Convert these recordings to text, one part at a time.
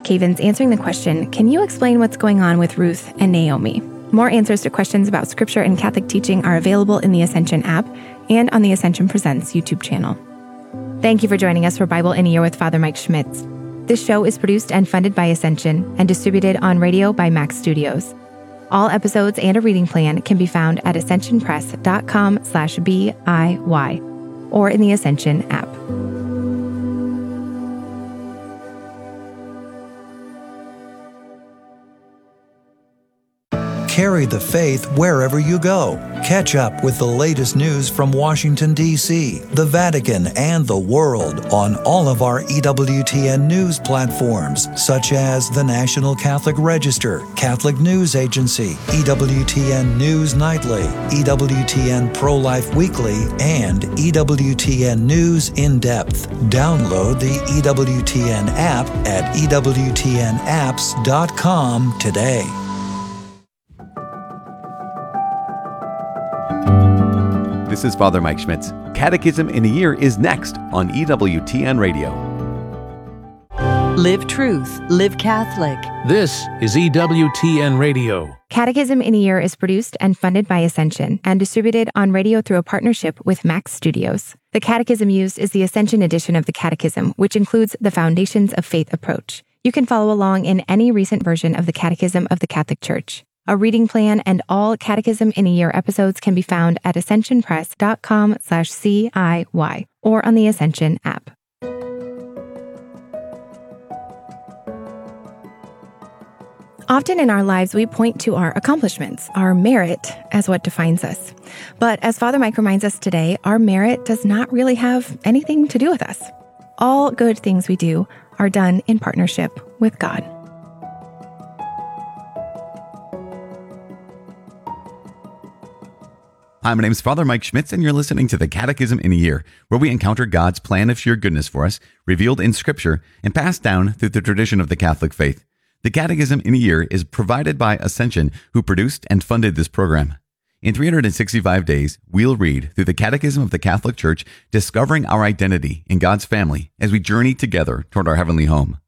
Cavins answering the question, can you explain what's going on with Ruth and Naomi? More answers to questions about Scripture and Catholic teaching are available in the Ascension app and on the Ascension Presents YouTube channel. Thank you for joining us for Bible in a Year with Father Mike Schmitz. This show is produced and funded by Ascension and distributed on radio by Max Studios. All episodes and a reading plan can be found at ascensionpress.com/BIY or in the Ascension app. Carry the faith wherever you go. Catch up with the latest news from Washington, D.C., the Vatican, and the world on all of our EWTN news platforms, such as the National Catholic Register, Catholic News Agency, EWTN News Nightly, EWTN Pro-Life Weekly, and EWTN News In Depth. Download the EWTN app at EWTNapps.com today. This is Father Mike Schmitz. Catechism in a Year is next on EWTN Radio. Live truth, live Catholic. This is EWTN Radio. Catechism in a Year is produced and funded by Ascension and distributed on radio through a partnership with Max Studios. The catechism used is the Ascension edition of the Catechism, which includes the Foundations of Faith approach. You can follow along in any recent version of the Catechism of the Catholic Church. A reading plan and all Catechism in a Year episodes can be found at ascensionpress.com/CIY or on the Ascension app. Often in our lives, we point to our accomplishments, our merit, as what defines us. But as Father Mike reminds us today, our merit does not really have anything to do with us. All good things we do are done in partnership with God. Hi, my name is Father Mike Schmitz, and you're listening to the Catechism in a Year, where we encounter God's plan of sheer goodness for us, revealed in Scripture and passed down through the tradition of the Catholic faith. The Catechism in a Year is provided by Ascension, who produced and funded this program. In 365 days, we'll read through the Catechism of the Catholic Church, discovering our identity in God's family as we journey together toward our heavenly home.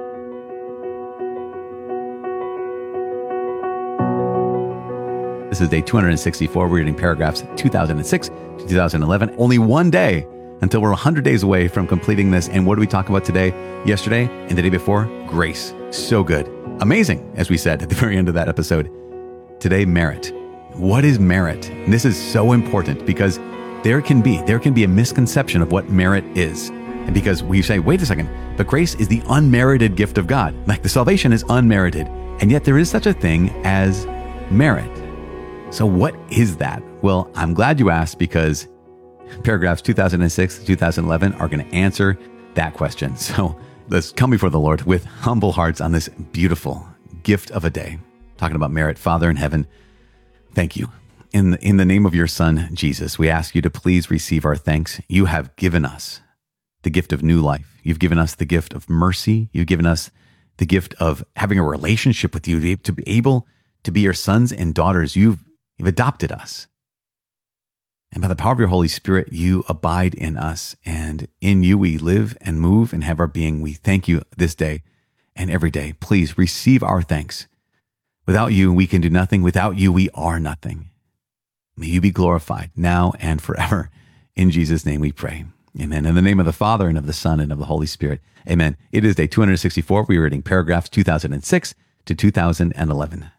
This is day 264. We're reading paragraphs 2006 to 2011. Only one day until we're 100 days away from completing this. And what did we talk about today, yesterday, and the day before? Grace. So good. Amazing, as we said at the very end of that episode. Today, merit. What is merit? And this is so important because there can be a misconception of what merit is. And because we say, wait a second, but grace is the unmerited gift of God. Like the salvation is unmerited. And yet there is such a thing as merit. So what is that? Well, I'm glad you asked because paragraphs 2006 to 2011 are going to answer that question. So let's come before the Lord with humble hearts on this beautiful gift of a day. Talking about merit. Father in heaven, thank you. In the name of your Son, Jesus, we ask you to please receive our thanks. You have given us the gift of new life. You've given us the gift of mercy. You've given us the gift of having a relationship with you, to be able to be your sons and daughters. You've adopted us. And by the power of your Holy Spirit, you abide in us. And in you we live and move and have our being. We thank you this day and every day. Please receive our thanks. Without you, we can do nothing. Without you, we are nothing. May you be glorified now and forever. In Jesus' name we pray. Amen. In the name of the Father, and of the Son, and of the Holy Spirit. Amen. It is day 264. We are reading paragraphs 2006 to 2011.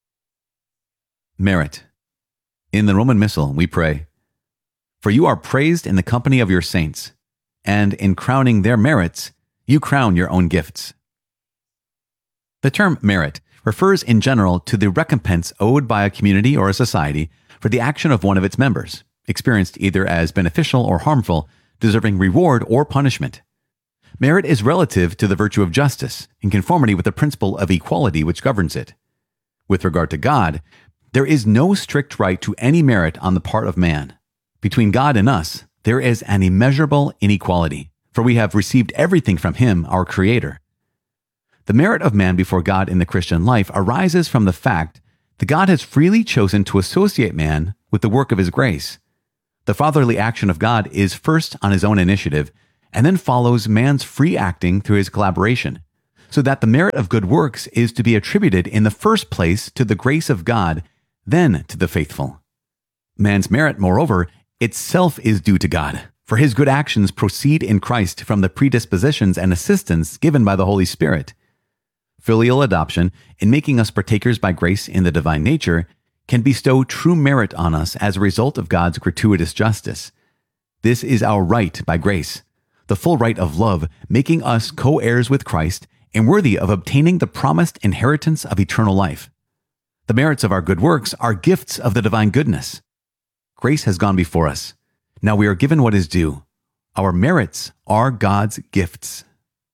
Merit. In the Roman Missal, we pray, "For you are praised in the company of your saints, and in crowning their merits, you crown your own gifts." The term merit refers in general to the recompense owed by a community or a society for the action of one of its members, experienced either as beneficial or harmful, deserving reward or punishment. Merit is relative to the virtue of justice, in conformity with the principle of equality which governs it. With regard to God, there is no strict right to any merit on the part of man. Between God and us, there is an immeasurable inequality, for we have received everything from him, our Creator. The merit of man before God in the Christian life arises from the fact that God has freely chosen to associate man with the work of his grace. The fatherly action of God is first on his own initiative, and then follows man's free acting through his collaboration, so that the merit of good works is to be attributed in the first place to the grace of God, then to the faithful. Man's merit, moreover, itself is due to God, for his good actions proceed in Christ from the predispositions and assistance given by the Holy Spirit. Filial adoption, in making us partakers by grace in the divine nature, can bestow true merit on us as a result of God's gratuitous justice. This is our right by grace, the full right of love, making us co-heirs with Christ and worthy of obtaining the promised inheritance of eternal life. The merits of our good works are gifts of the divine goodness. Grace has gone before us. Now we are given what is due. Our merits are God's gifts.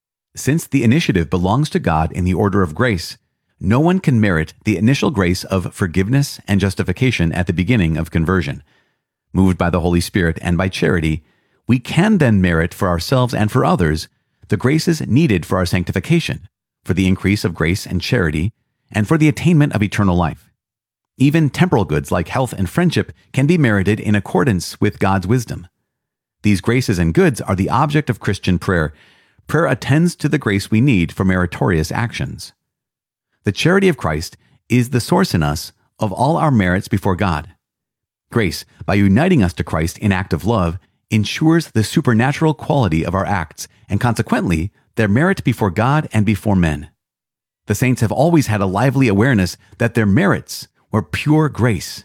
Since the initiative belongs to God in the order of grace, no one can merit the initial grace of forgiveness and justification at the beginning of conversion. Moved by the Holy Spirit and by charity, we can then merit for ourselves and for others the graces needed for our sanctification, for the increase of grace and charity, and for the attainment of eternal life. Even temporal goods like health and friendship can be merited in accordance with God's wisdom. These graces and goods are the object of Christian prayer. Prayer attends to the grace we need for meritorious actions. The charity of Christ is the source in us of all our merits before God. Grace, by uniting us to Christ in act of love, ensures the supernatural quality of our acts and consequently their merit before God and before men. The saints have always had a lively awareness that their merits were pure grace.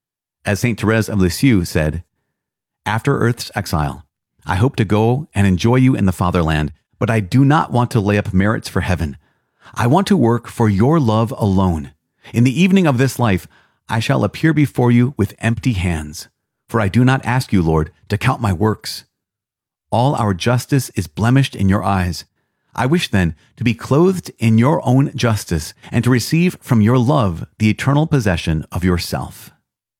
As Saint Therese of Lisieux said, "After earth's exile, I hope to go and enjoy you in the fatherland, but I do not want to lay up merits for heaven. I want to work for your love alone. In the evening of this life, I shall appear before you with empty hands, for I do not ask you, Lord, to count my works. All our justice is blemished in your eyes. I wish then to be clothed in your own justice and to receive from your love the eternal possession of yourself."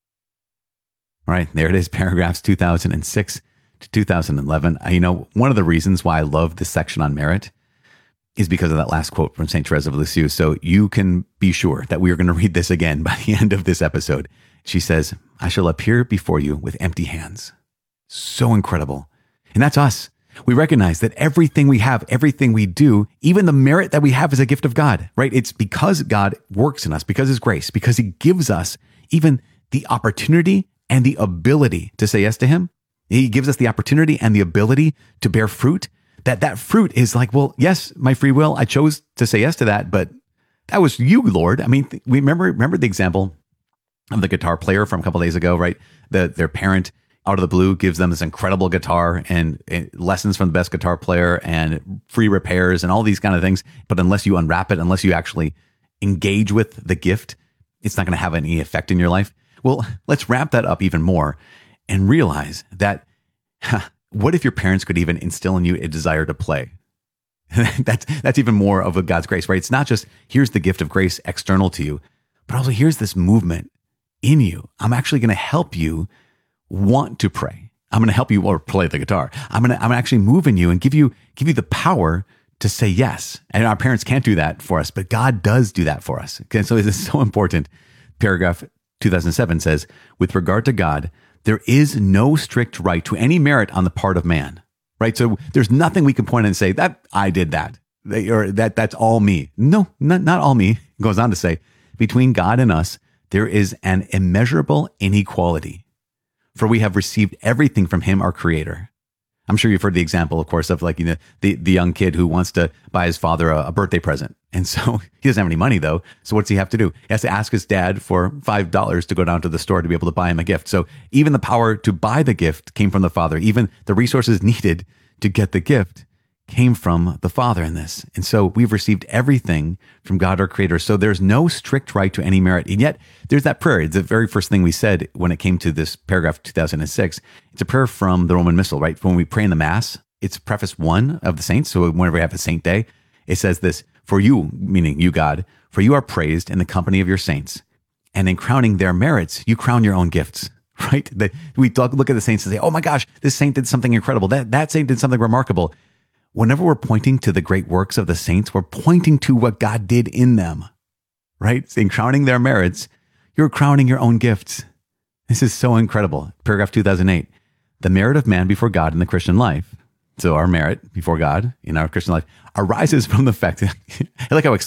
All right, there it is, paragraphs 2006 to 2011. One of the reasons why I love this section on merit is because of that last quote from St. Therese of Lisieux. So you can be sure that we are going to read this again by the end of this episode. She says, "I shall appear before you with empty hands." So incredible. And that's us. We recognize that everything we have, everything we do, even the merit that we have is a gift of God, right? It's because God works in us, because His grace, because He gives us even the opportunity and the ability to say yes to Him. He gives us the opportunity and the ability to bear fruit. That fruit is like, well, yes, my free will, I chose to say yes to that, but that was you, Lord. I mean, we remember the example of the guitar player from a couple of days ago, right? Their parent out of the blue gives them this incredible guitar and lessons from the best guitar player and free repairs and all these kind of things. But unless you unwrap it, unless you actually engage with the gift, it's not going to have any effect in your life. Well, let's wrap that up even more and realize that what if your parents could even instill in you a desire to play? That's even more of a God's grace, right? It's not just here's the gift of grace external to you, but also here's this movement in you. I'm actually going to help you want to pray. I'm going to help you or play the guitar. I'm going to actually move in you and give you the power to say yes. And our parents can't do that for us, but God does do that for us. Okay, so this is so important. Paragraph 2007 says, "With regard to God, there is no strict right to any merit on the part of man," right? So there's nothing we can point and say that I did that, or that's all me. No, not all me. It goes on to say, "Between God and us, there is an immeasurable inequality, for we have received everything from Him, our Creator." I'm sure you've heard the example, of course, of the young kid who wants to buy his father a birthday present. And so he doesn't have any money though. So what's he have to do? He has to ask his dad for $5 to go down to the store to be able to buy him a gift. So even the power to buy the gift came from the Father. Even the resources needed to get the gift came from the Father in this. And so we've received everything from God, our Creator. So there's no strict right to any merit. And yet there's that prayer. It's the very first thing we said when it came to this paragraph 2006. It's a prayer from the Roman Missal, right? When we pray in the Mass, it's preface 1 of the saints. So whenever we have a saint day, it says this: "For you," meaning you, God, "for you are praised in the company of your saints. And in crowning their merits, you crown your own gifts." Right? We look at the saints and say, "Oh my gosh, this saint did something incredible. That saint did something remarkable." Whenever we're pointing to the great works of the saints, we're pointing to what God did in them, right? In crowning their merits, you're crowning your own gifts. This is so incredible. Paragraph 2008, "The merit of man before God in the Christian life," so our merit before God in our Christian life, arises from the fact that, I like how